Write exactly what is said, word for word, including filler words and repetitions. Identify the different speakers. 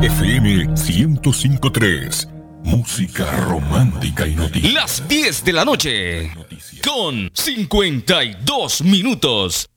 Speaker 1: F M ciento cinco punto tres. Música romántica y noticias.
Speaker 2: Las diez de la noche con cincuenta y dos minutos.